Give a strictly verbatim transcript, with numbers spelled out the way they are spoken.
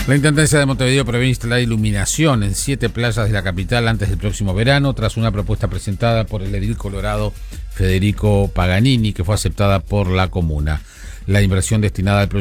La Intendencia de Montevideo prevé instalar iluminación en siete playas de la capital antes del próximo verano, tras una propuesta presentada por el edil colorado Federico Paganini, que fue aceptada por la comuna. La inversión destinada al proyecto